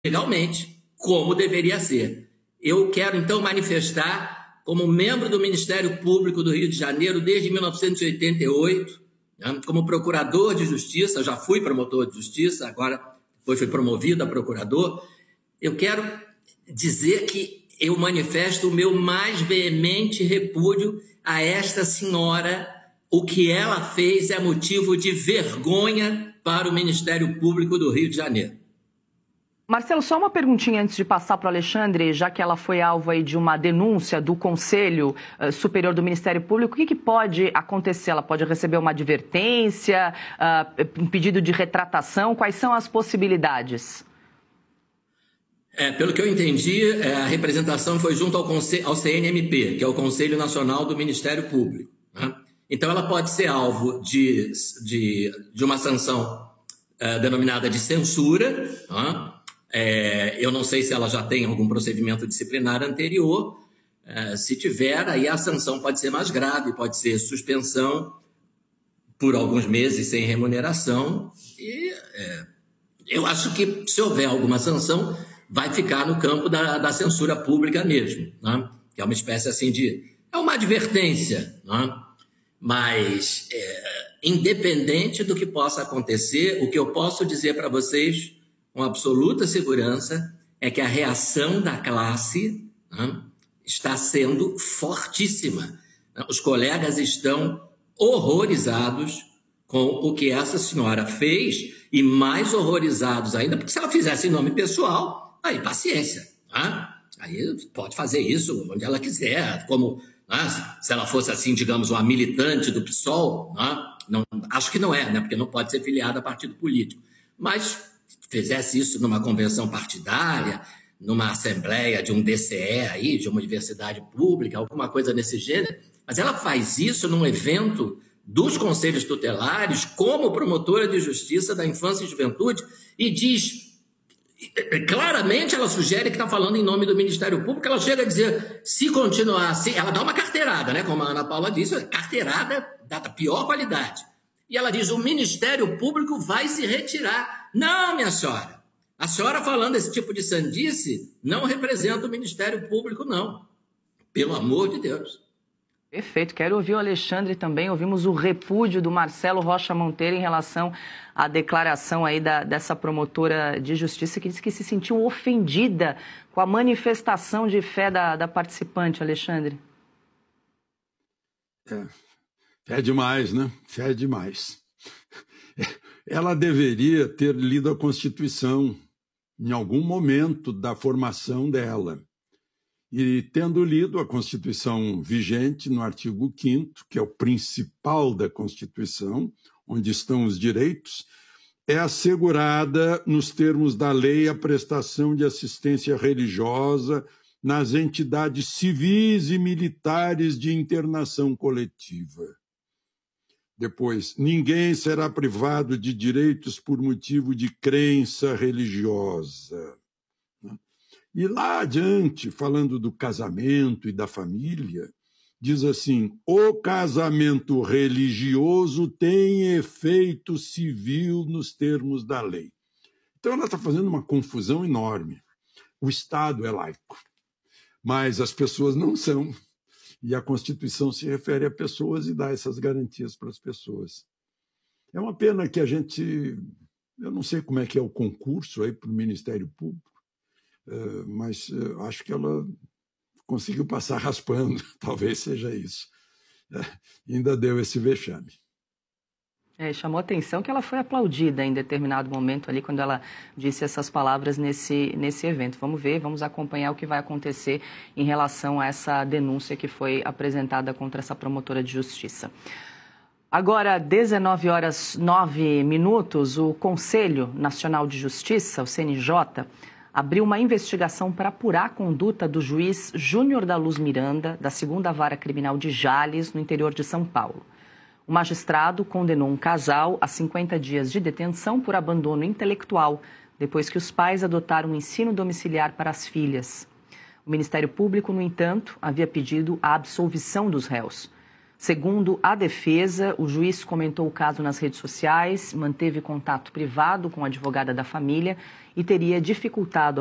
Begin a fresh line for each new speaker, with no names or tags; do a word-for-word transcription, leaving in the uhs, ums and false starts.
legalmente, como deveria ser. Eu quero, então, manifestar como membro do Ministério Público do Rio de Janeiro desde mil novecentos e oitenta e oito, né, como procurador de justiça, já fui promotor de justiça, agora depois fui promovido a procurador. Eu quero dizer que eu manifesto o meu mais veemente repúdio a esta senhora. O que ela fez é motivo de vergonha para o Ministério Público do Rio de Janeiro.
Marcelo, só uma perguntinha antes de passar para o Alexandre, já que ela foi alvo aí de uma denúncia do Conselho uh, Superior do Ministério Público, o que, que pode acontecer? Ela pode receber uma advertência, uh, um pedido de retratação? Quais são as possibilidades?
É, pelo que eu entendi, é, a representação foi junto ao, Conselho, ao C N M P, que é o Conselho Nacional do Ministério Público, né? Então ela pode ser alvo de, de, de uma sanção é, denominada de censura, né? É, eu não sei se ela já tem algum procedimento disciplinar anterior. É, se tiver, aí a sanção pode ser mais grave, pode ser suspensão por alguns meses sem remuneração. E é, eu acho que, se houver alguma sanção, vai ficar no campo da, da censura pública mesmo, né? Que é uma espécie assim de... é uma advertência, né? Mas, é, independente do que possa acontecer, o que eu posso dizer para vocês com absoluta segurança é que a reação da classe, né, está sendo fortíssima. Os colegas estão horrorizados com o que essa senhora fez e mais horrorizados ainda, porque se ela fizesse em nome pessoal, aí paciência. Né? Aí pode fazer isso onde ela quiser, como, né, se ela fosse assim, digamos, uma militante do PSOL, né? Não, acho que não é, né, porque não pode ser filiada a partido político, mas fizesse isso numa convenção partidária, numa assembleia de um D C E aí, de uma universidade pública, alguma coisa nesse gênero, mas ela faz isso num evento dos conselhos tutelares como promotora de justiça da infância e juventude e diz, claramente ela sugere que está falando em nome do Ministério Público, ela chega a dizer, se continuar assim, ela dá uma carteirada, né, como a Ana Paula disse, carteirada da pior qualidade. E ela diz, o Ministério Público vai se retirar. Não, minha senhora. A senhora falando esse tipo de sandice não representa o Ministério Público, não. Pelo amor de Deus.
Perfeito. Quero ouvir o Alexandre também. Ouvimos o repúdio do Marcelo Rocha Monteiro em relação à declaração aí da, dessa promotora de justiça que disse que se sentiu ofendida com a manifestação de fé da, da participante, Alexandre.
É. Fé demais, né? Fé demais. Ela deveria ter lido a Constituição em algum momento da formação dela. E tendo lido a Constituição vigente no artigo quinto, que é o principal da Constituição, onde estão os direitos, é assegurada, nos termos da lei, a prestação de assistência religiosa nas entidades civis e militares de internação coletiva. Depois, ninguém será privado de direitos por motivo de crença religiosa. E lá adiante, falando do casamento e da família, diz assim, o casamento religioso tem efeito civil nos termos da lei. Então ela está fazendo uma confusão enorme. O Estado é laico, mas as pessoas não são. E a Constituição se refere a pessoas e dá essas garantias para as pessoas. É uma pena que a gente... Eu não sei como é que é o concurso aí para o Ministério Público, mas acho que ela conseguiu passar raspando, talvez seja isso. Ainda deu esse vexame.
É, chamou a atenção que ela foi aplaudida em determinado momento ali, quando ela disse essas palavras nesse, nesse evento. Vamos ver, vamos acompanhar o que vai acontecer em relação a essa denúncia que foi apresentada contra essa promotora de justiça. Agora, dezenove horas e nove minutos, o Conselho Nacional de Justiça, o C N J, abriu uma investigação para apurar a conduta do juiz Júnior da Luz Miranda, da segunda Vara Criminal de Jales, no interior de São Paulo. O magistrado condenou um casal a cinquenta dias de detenção por abandono intelectual, depois que os pais adotaram um ensino domiciliar para as filhas. O Ministério Público, no entanto, havia pedido a absolvição dos réus. Segundo a defesa, o juiz comentou o caso nas redes sociais, manteve contato privado com a advogada da família e teria dificultado